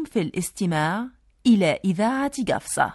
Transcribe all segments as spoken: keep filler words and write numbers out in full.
في الاستماع إلى إذاعة قفصة.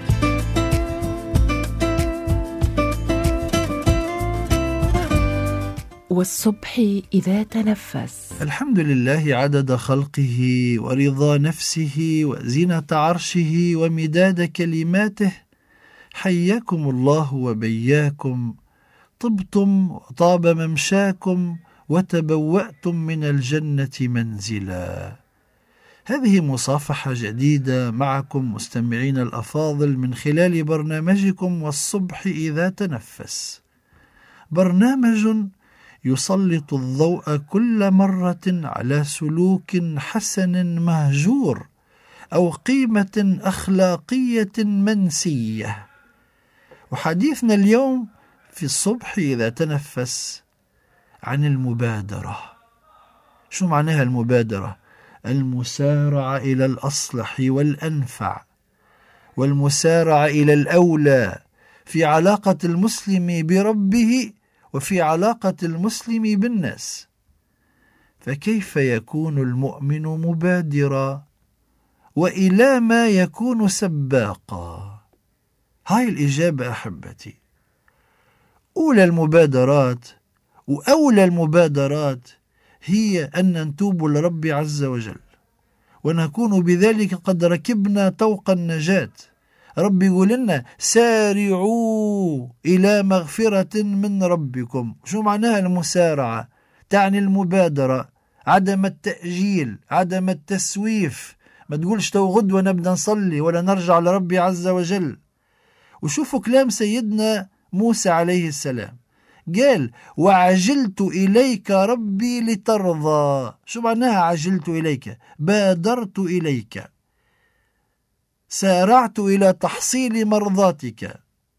والصبح إذا تنفس. الحمد لله عدد خلقه ورضا نفسه وزينة عرشه ومداد كلماته. حياكم الله وبياكم، طبتم وطاب ممشاكم وتبوأتم من الجنة منزلا. هذه مصافحة جديدة معكم مستمعين الأفاضل من خلال برنامجكم والصبح إذا تنفس، برنامج يسلط الضوء كل مرة على سلوك حسن مهجور أو قيمة أخلاقية منسية. وحديثنا اليوم في الصبح إذا تنفس عن المبادرة. شو معناها المبادرة؟ المسارعة إلى الأصلح والأنفع، والمسارعة إلى الأولى في علاقة المسلم بربه وفي علاقة المسلم بالناس. فكيف يكون المؤمن مبادرا وإلى ما يكون سباقا؟ هاي الإجابة أحبتي. أولى المبادرات وأولى المبادرات هي أن نتوب لرب عز وجل، ونكون بذلك قد ركبنا طوق النجاة. رب يقول لنا سارعوا إلى مغفرة من ربكم. شو معناها المسارعة؟ تعني المبادرة، عدم التأجيل، عدم التسويف. ما تقولش تو غدوة نبدأ نصلي ولا نرجع لربي عز وجل. وشوفوا كلام سيدنا موسى عليه السلام، قال وعجلت إليك ربي لترضى. شو معناها عجلت إليك؟ بادرت إليك، سارعت إلى تحصيل مرضاتك.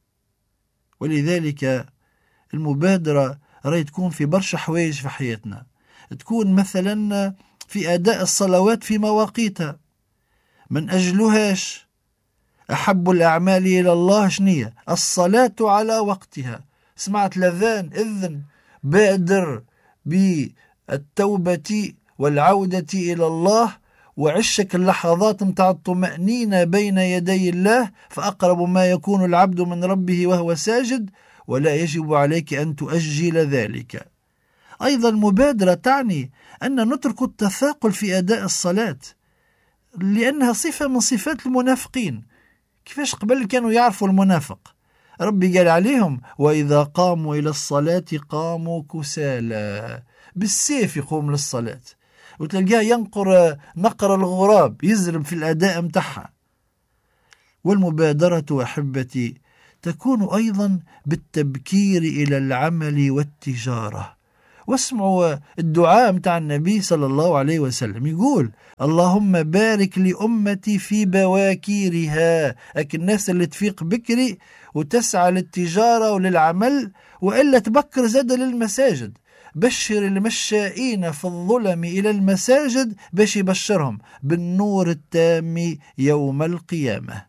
ولذلك المبادرة رأي تكون في برشا حوايج في حياتنا. تكون مثلا في أداء الصلوات في مواقيتها، من أجلهاش أحب الأعمال إلى الله شنية؟ الصلاة على وقتها. سمعت الأذان إذن بادر بالتوبة والعودة إلى الله، وعشك اللحظات متاع الطمأنينة بين يدي الله، فأقرب ما يكون العبد من ربه وهو ساجد، ولا يجب عليك أن تؤجل ذلك. أيضا المبادرة تعني أن نترك التثاقل في أداء الصلاة، لأنها صفة من صفات المنافقين. كيفاش قبل كانوا يعرفوا المنافق؟ ربي قال عليهم وإذا قاموا إلى الصلاة قاموا كسالى، بالسيف يقوم للصلاة، وتلقاه ينقر نقر الغراب، يزرب في الأداء متاعها. والمبادرة أحبتي تكون أيضا بالتبكير إلى العمل والتجارة. واسمعوا الدعاء متاع النبي صلى الله عليه وسلم، يقول اللهم بارك لأمتي في بواكيرها. أك الناس اللي تفيق بكري وتسعى للتجارة وللعمل، وإلا تبكر زاد للمساجد. بشر المشائين في الظلم إلى المساجد باش يبشرهم بالنور التام يوم القيامة.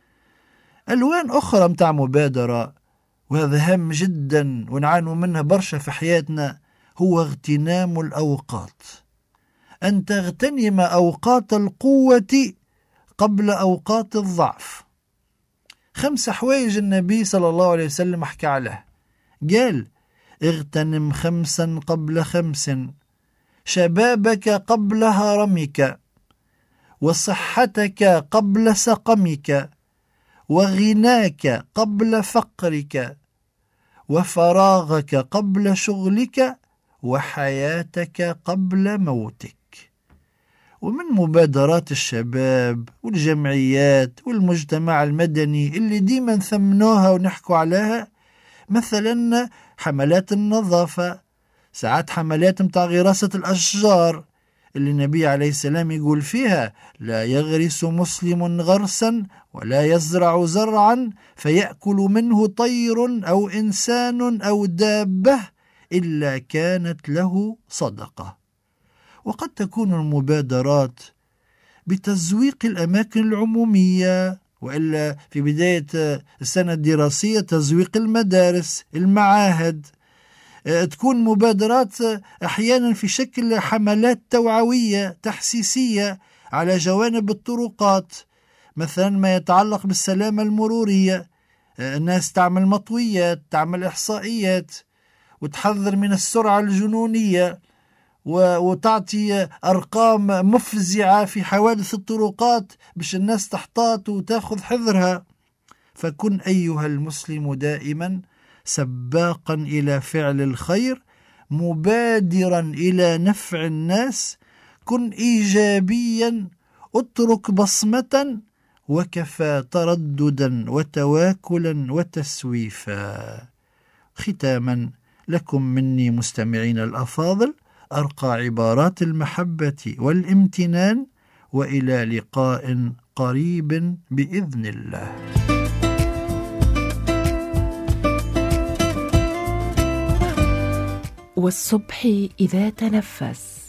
ألوان أخرى متاع مبادرة، وهذا هام جدا ونعانوا منها برشا في حياتنا، هو اغتنام الأوقات. أن تغتنم أوقات القوة قبل أوقات الضعف. خمس حوايج النبي صلى الله عليه وسلم حكى عليه. قال اغتنم خمسا قبل خمس، شبابك قبل هرمك، وصحتك قبل سقمك، وغناك قبل فقرك، وفراغك قبل شغلك، وحياتك قبل موتك. ومن مبادرات الشباب والجمعيات والمجتمع المدني اللي ديما ثمنوها ونحكوا عليها، مثلا حملات النظافة، ساعات حملات متاع غراسة الأشجار اللي النبي عليه السلام يقول فيها لا يغرس مسلم غرسا ولا يزرع زرعا فيأكل منه طير أو إنسان أو دابة إلا كانت له صدقة. وقد تكون المبادرات بتزويق الأماكن العمومية، وإلا في بداية السنة الدراسية تزويق المدارس المعاهد. تكون مبادرات أحيانا في شكل حملات توعوية تحسيسية على جوانب الطرقات، مثلا ما يتعلق بالسلامة المرورية. الناس تعمل مطويات، تعمل إحصائيات، وتحذر من السرعة الجنونية، وتعطي أرقام مفزعة في حوادث الطرقات باش الناس تحتاط وتاخذ حذرها. فكن أيها المسلم دائما سباقا إلى فعل الخير، مبادرا إلى نفع الناس، كن إيجابيا، اترك بصمة، وكفى ترددا وتواكلا وتسويفا. ختاما، لكم مني مستمعين الأفاضل أرقى عبارات المحبة والامتنان، وإلى لقاء قريب بإذن الله. والصبح إذا تنفس.